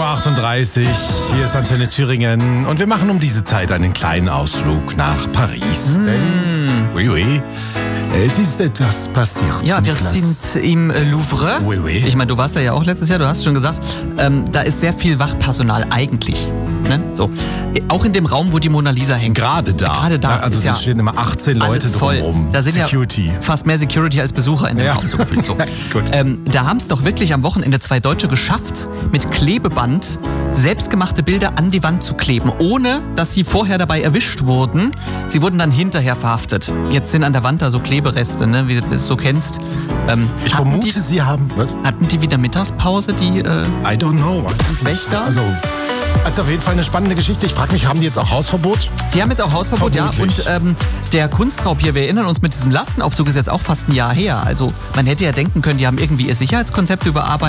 10.38 Uhr, hier ist Antenne Thüringen und wir machen um diese Zeit einen kleinen Ausflug nach Paris. Denn, oui, es ist etwas passiert. Ja, wir sind im Louvre. Oui. Ich meine, du warst da ja auch letztes Jahr, du hast schon gesagt, da ist sehr viel Wachpersonal eigentlich. Ne? So. Auch in dem Raum, wo die Mona Lisa hängt. Gerade da. Also ist es stehen immer 18 Leute drumherum. Da sind Security. Ja fast mehr Security als Besucher in dem Raum so gefühlt. So. Gut. Da haben es doch wirklich am Wochenende 2 Deutsche geschafft, mit Klebeband selbstgemachte Bilder an die Wand zu kleben, ohne dass sie vorher dabei erwischt wurden. Sie wurden dann hinterher verhaftet. Jetzt sind an der Wand da so Klebereste, ne, wie du es so kennst. Ich vermute, sie haben... Was? Hatten die wieder Mittagspause, die I don't know. Wächter? Also auf jeden Fall eine spannende Geschichte. Ich frage mich, haben die jetzt auch Hausverbot? Die haben jetzt auch Hausverbot, Vermutlich. ja. Und der Kunstraub hier, wir erinnern uns, mit diesem Lastenaufzug ist jetzt auch fast ein Jahr her. Also man hätte ja denken können, die haben irgendwie ihr Sicherheitskonzept überarbeitet.